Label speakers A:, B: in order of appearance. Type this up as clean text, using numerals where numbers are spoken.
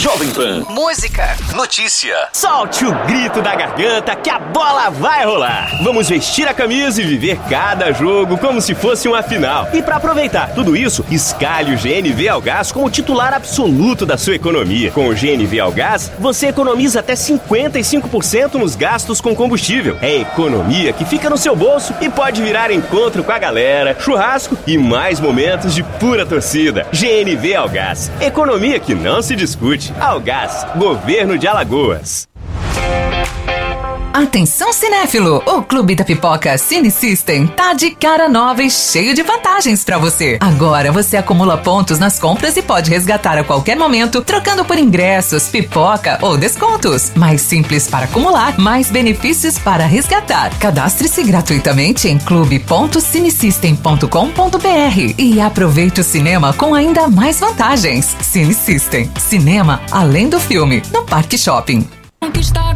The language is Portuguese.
A: Jovem Pan.
B: Música.
A: Notícia.
C: Solte o grito da garganta que a bola vai rolar. Vamos vestir a camisa e viver cada jogo como se fosse uma final. E para aproveitar tudo isso, escalhe o GNV Algás como titular absoluto da sua economia. Com o GNV Algás, você economiza até 55% nos gastos com combustível. É economia que fica no seu bolso e pode virar encontro com a galera, churrasco e mais momentos de pura torcida. GNV Algás. Economia que não se discute. Algás, Governo de Alagoas.
D: Atenção cinéfilo, o Clube da Pipoca Cine System tá de cara nova e cheio de vantagens pra você. Agora você acumula pontos nas compras e pode resgatar a qualquer momento, trocando por ingressos, pipoca ou descontos. Mais simples para acumular, mais benefícios para resgatar. Cadastre-se gratuitamente em clube.cinesystem.com.br e aproveite o cinema com ainda mais vantagens. Cine System, cinema além do filme, no Parque Shopping.
E: Conquistar